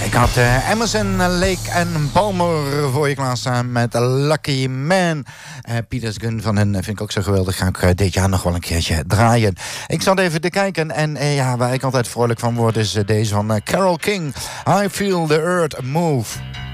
Ik had Emerson, Lake en Palmer voor je klaarstaan met Lucky Man. Peters Gun van hen vind ik ook zo geweldig. Ga ik dit jaar nog wel een keertje draaien. Ik zat even te kijken en waar ik altijd vrolijk van word is deze van Carole King. I Feel the Earth Move.